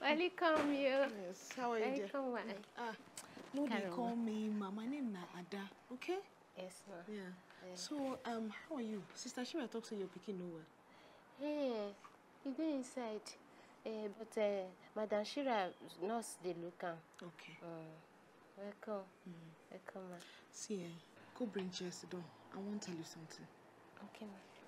Welcome you. Yes, how are you? Welcome, no, they call me Ma. My name is Ada, okay? Yes, ma. Yeah. So, how are you? Sister Shira talks to your picking nowhere. Hey, you go inside. But Madam Shira nurse they look am. Okay. Welcome. Welcome, ma. See, go bring chairs down. I want to tell you something. Okay, ma.